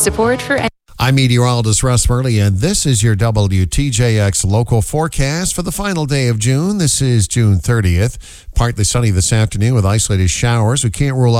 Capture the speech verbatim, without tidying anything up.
Support for... I'm meteorologist Russ Murley, and this is your W T J X local forecast for the final day of June. This is June thirtieth. Partly sunny this afternoon with isolated showers. We can't rule out